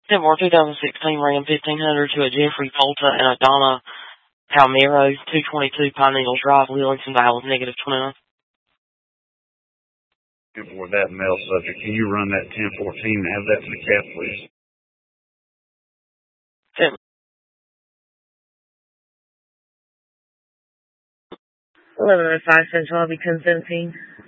10-4 2016 Ram 1500 to a Jeffrey Polta and a Donna Palmero, 222 Pine Needles Drive, Wheelington, Dallas, -29. For that male subject, can you run that 1014 and have that to the cab, please? 1105 Central, I'll be 1017.